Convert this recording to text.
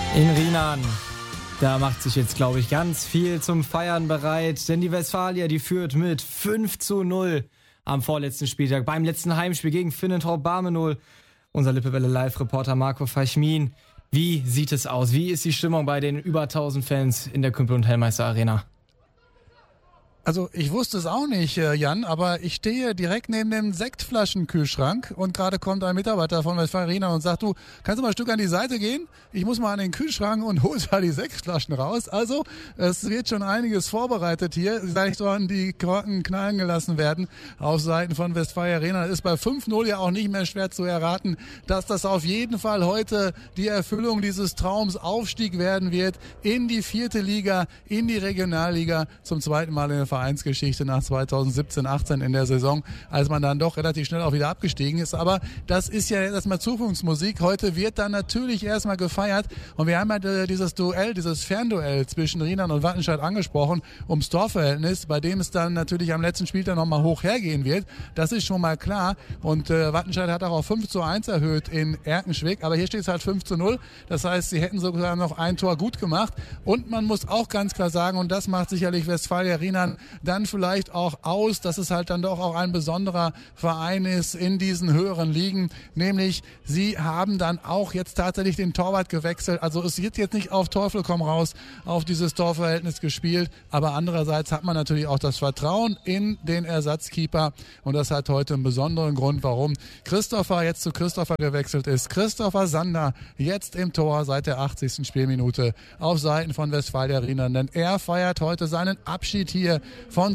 In Rienan, da macht sich jetzt, glaube ich, ganz viel zum Feiern bereit, denn die Westfalia, die führt mit 5:0 am vorletzten Spieltag beim letzten Heimspiel gegen Finnentorp Barmenol. Unser Lippewelle-Live-Reporter Marco Feichmin, wie sieht es aus? Wie ist die Stimmung bei den über 1000 Fans in der Kümpel- und Hellmeister Arena? Also ich wusste es auch nicht, Jan, aber ich stehe direkt neben dem Sektflaschenkühlschrank und gerade kommt ein Mitarbeiter von Westfalia Arena und sagt, du, kannst du mal ein Stück an die Seite gehen? Ich muss mal an den Kühlschrank und hol da die Sektflaschen raus. Also es wird schon einiges vorbereitet hier. Vielleicht sollen die Korken knallen gelassen werden auf Seiten von Westfalia Arena. Das ist bei 5:0 ja auch nicht mehr schwer zu erraten, dass das auf jeden Fall heute die Erfüllung dieses Traums Aufstieg werden wird in die 4. Liga, in die Regionalliga, zum zweiten Mal in der Vereinsgeschichte nach 2017/18 in der Saison, als man dann doch relativ schnell auch wieder abgestiegen ist. Aber das ist ja erstmal Zukunftsmusik. Heute wird dann natürlich erstmal gefeiert und wir haben ja dieses Duell, dieses Fernduell zwischen Rienan und Wattenscheid angesprochen, ums Torverhältnis, bei dem es dann natürlich am letzten Spieltag nochmal hoch hergehen wird. Das ist schon mal klar und Wattenscheid hat auch auf 5:1 erhöht in Erkenschwick, aber hier steht es halt 5:0. Das heißt, sie hätten sogar noch ein Tor gut gemacht und man muss auch ganz klar sagen, und das macht sicherlich Westfalia Rienan dann vielleicht auch aus, dass es halt dann doch auch ein besonderer Verein ist in diesen höheren Ligen, nämlich sie haben dann auch jetzt tatsächlich den Torwart gewechselt, also es wird jetzt nicht auf Teufel komm raus auf dieses Torverhältnis gespielt, aber andererseits hat man natürlich auch das Vertrauen in den Ersatzkeeper und das hat heute einen besonderen Grund, warum Christopher jetzt zu Christopher gewechselt ist. Christopher Sander jetzt im Tor seit der 80. Spielminute auf Seiten von Westfalia Rienan, denn er feiert heute seinen Abschied hier von